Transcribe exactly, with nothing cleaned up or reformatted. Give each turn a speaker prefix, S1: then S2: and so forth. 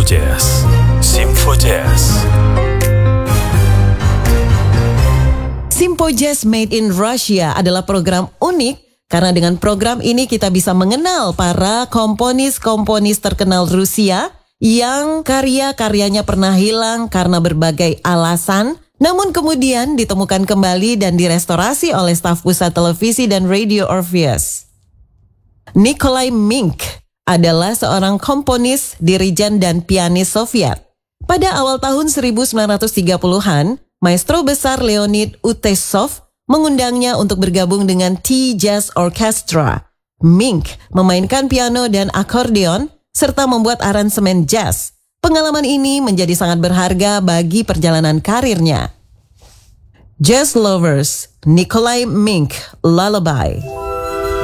S1: Jazz, Simpo Jazz.
S2: Simpo Jazz Made in Russia adalah program unik karena dengan program ini kita bisa mengenal para komponis-komponis terkenal Rusia yang karya-karyanya pernah hilang karena berbagai alasan, namun kemudian ditemukan kembali dan direstorasi oleh staf pusat televisi dan radio Orpheus. Nikolai Mink adalah seorang komponis, dirijen, dan pianis Soviet. Pada awal tahun seribu sembilan ratus tiga puluhan, maestro besar Leonid Utesov mengundangnya untuk bergabung dengan T-Jazz Orchestra. Mink memainkan piano dan akordeon serta membuat aransemen jazz. Pengalaman ini menjadi sangat berharga bagi perjalanan karirnya. Jazz Lovers, Nikolai Mink, Lullaby.